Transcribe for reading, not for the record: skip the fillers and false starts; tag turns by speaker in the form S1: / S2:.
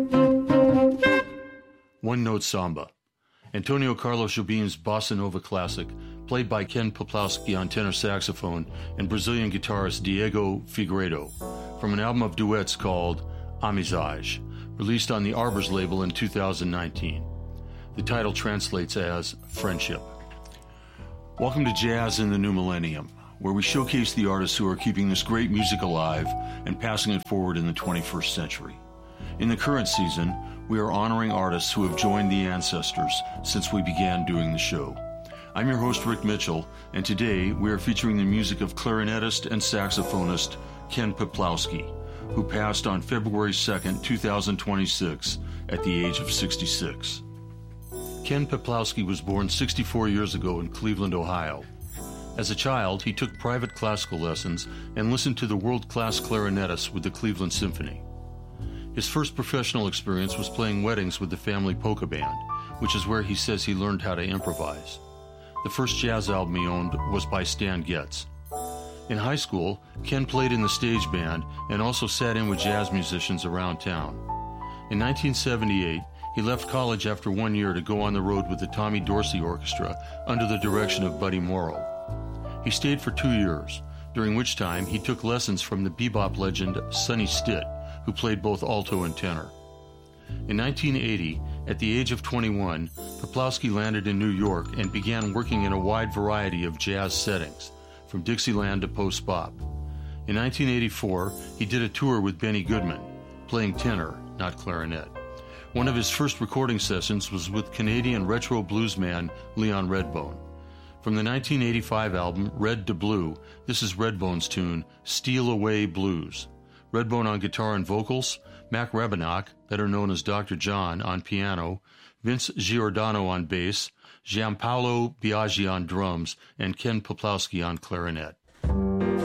S1: One Note Samba, Antonio Carlos Jobim's bossa nova classic, played by Ken Peplowski on tenor saxophone and Brazilian guitarist Diego Figueiredo, from an album of duets called Amizade, released on the Arbors label in 2019. The title translates as Friendship. Welcome to Jazz in the New Millennium, where we showcase the artists who are keeping this great music alive and passing it forward in the 21st century. In the current season, we are honoring artists who have joined the ancestors since we began doing the show. I'm your host, Rick Mitchell, and today we are featuring the music of clarinetist and saxophonist Ken Peplowski, who passed on February 2nd, 2026, at the age of 66. Ken Peplowski was born 64 years ago in Cleveland, Ohio. As a child, he took private classical lessons and listened to the world-class clarinetists with the Cleveland Symphony. His first professional experience was playing weddings with the family polka band, which is where he says he learned how to improvise. The first jazz album he owned was by Stan Getz. In high school, Ken played in the stage band and also sat in with jazz musicians around town. In 1978, he left college after 1 year to go on the road with the Tommy Dorsey Orchestra under the direction of Buddy Morrow. He stayed for 2 years, during which time he took lessons from the bebop legend Sonny Stitt, who played both alto and tenor. In 1980, at the age of 21, Peplowski landed in New York and began working in a wide variety of jazz settings, from Dixieland to post-bop. In 1984, he did a tour with Benny Goodman, playing tenor, not clarinet. One of his first recording sessions was with Canadian retro bluesman Leon Redbone. From the 1985 album Red to Blue, this is Redbone's tune, Steal Away Blues. Redbone on guitar and vocals, Mac Rebenach, better known as Dr. John, on piano, Vince Giordano on bass, Gianpaolo Biaggi on drums, and Ken Peplowski on clarinet.